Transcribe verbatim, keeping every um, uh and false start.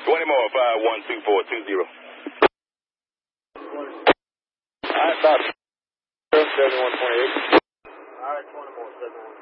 twenty more, five one two four two zero. All right, about seventy-one twenty-eight. All right, twenty more, seven one.